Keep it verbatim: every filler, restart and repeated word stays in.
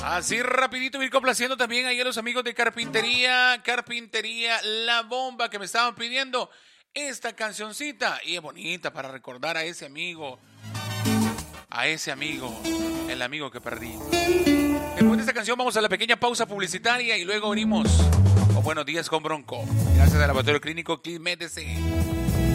Así rapidito ir complaciendo también ahí a los amigos de Carpintería, Carpintería La Bomba, que me estaban pidiendo esta cancioncita. Y es bonita para recordar a ese amigo, a ese amigo, el amigo que perdí. Después de esta canción vamos a la pequeña pausa publicitaria y luego venimos con Buenos Días con Bronco. Gracias al Laboratorio Clínico Clean Medicine.